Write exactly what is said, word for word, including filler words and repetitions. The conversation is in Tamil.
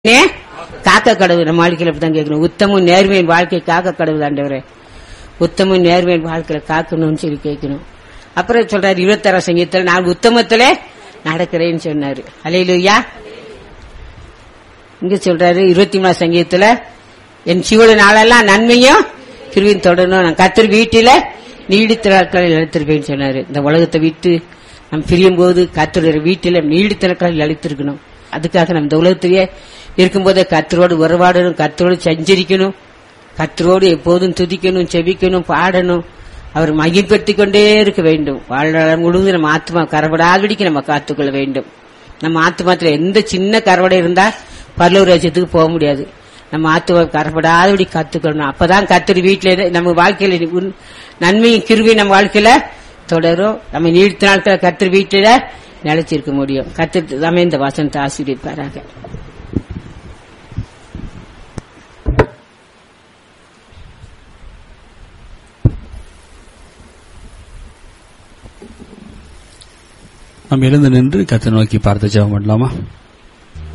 காக்க கடவுள் நம்ம வாழ்க்கையில அப்படிதான் கேட்கணும். உத்தமும் நேர்மையின் வாழ்க்கை காக்க கடவுள் ஆண்டவரே, உத்தமும் நேர்மையின் வாழ்க்கையில காக்கணும்னு சொல்லி கேட்கணும். அப்புறம் சொல்றாரு இருபத்தாறாம் சங்கீதத்துல நான் உத்தமத்திலே நடக்கிறேன்னு சொன்னாரு. அல்லேலூயா. இங்க சொல்றாரு இருபத்தி மூணாம் சங்கீதத்துல என் சிவல நாளெல்லாம் நன்மையும் கிருபையும் தொடரணும், நான் கர்த்தர் வீட்டில நீடித்த நாட்களில் அழைத்திருப்பேன்னு சொன்னாரு. இந்த உலகத்தை விட்டு நம்ம பிரியும் போது கர்த்தர் வீட்டில நீடித்த நாட்களில் அழைத்திருக்கணும். அதுக்காக நம்ம இந்த உலகத்திலேயே இருக்கும்போதே கர்த்தரோடு உறவாடணும், கர்த்தரோடு சஞ்சரிக்கணும், கர்த்தரோடு எப்போதும் துதிக்கணும், செபிக்கணும், பாடணும், அவர் மகிழ்படுத்திக் கொண்டே இருக்க வேண்டும். வாழ்நாள் முழுவதும் நம்ம ஆத்மா கரவடாதபடிக்கு நம்ம காத்துக்கொள்ள வேண்டும். நம்ம ஆத்மாத்துல எந்த சின்ன கரவடை இருந்தா பரலோக ராஜ்யத்துக்கு போக முடியாது. நம்ம ஆத்மா கரப்படாதபடி காத்துக்கணும். அப்பதான் கர்த்தர் வீட்டில நம்ம வாழ்க்கையில நன்மையும் கிருபையும் நம்ம வாழ்க்கையில தொடரும். நம்ம நீடித்த நாட்கள் கர்த்தர் வீட்டில நிலைச்சிருக்க முடியும். கர்த்தர் தாமே இந்த வசனத்தை ஆசீர்வதிப்பாராக. நாம் எழுந்து நின்று கர்த்தரை நோக்கி பார்த்து ஜெபம் பண்ணலாமா?